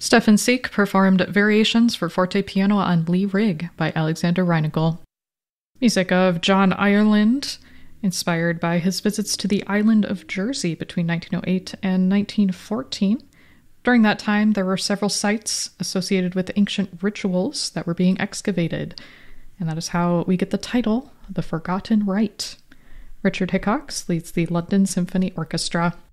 Stefan Seek performed Variations for Forte Piano on Lee Rig by Alexander Reinagel. Music of John Ireland, inspired by his visits to the island of Jersey between 1908 and 1914. During that time, there were several sites associated with ancient rituals that were being excavated, and that is how we get the title, The Forgotten Rite. Richard Hickox leads the London Symphony Orchestra.